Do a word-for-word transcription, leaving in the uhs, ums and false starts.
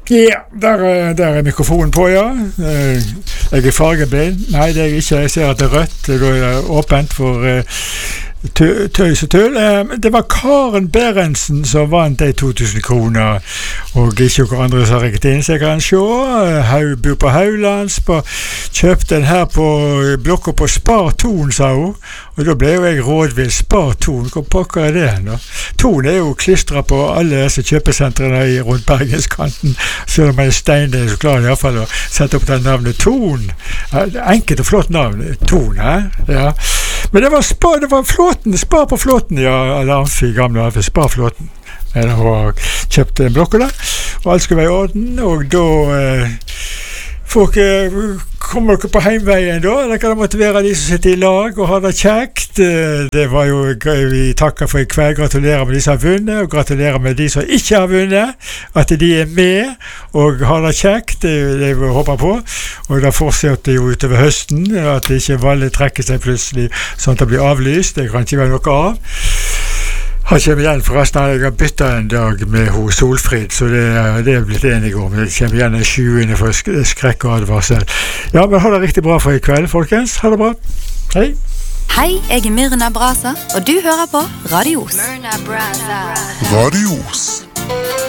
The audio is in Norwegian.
Ja, der, der er mikrofonen på, ja. Jeg er fargeblind. Nei, det er jeg ikke. Jeg ser at det er rødt. Det er åpent for tø tøys og tøl. Det var Karen Berentsen som vant de to tusen kroner, og ikke noen andre som har rikket inn, så jeg kan se. Hun bor på Haulands, kjøpte den her på blokka på Spar Ton, sa hun, og da ble jo jeg rådvill. Spar Ton, hva pakker er det nå? Ton er jo klistret på alle disse kjøpesentrene rundt Bergenskanten, selv om jeg er stein, det er så klart i hvert fall å sette opp den navnet Ton. Enkelt og flott navn, Ton, he? Ja. Men det var, spa, det var flåten, Spar på flåten, ja, Alarmfri gamle av Sparflåten. Jeg har kjøpt en blokk der, og alt skulle være i orden, og da eh, folk eh, kommer dere på heimveien da, eller kan det motivere de som sitter i lag og har det kjekt. Det var jo gøy, vi takker for i kveld, gratulerer med de som har vunnet, og gratulerer med de som ikke har vunnet, at de er med og har det kjekt, det, det vi håper på, og da fortsetter jo utover høsten, at det ikke valget trekker seg plutselig sånn at det blir avlyst, det kan ikke være noe av. Han kommer igjen forresten, jeg har byttet en dag med hos Solfrid, så det, det er blitt enig om. Det kommer igjen en sjuende for skrekk og advarsel. Ja, men ha det riktig bra for i kveld, folkens. Ha det bra. Hei. Hei, jeg er Myrna Brasa, og du hører på Radios. Radios.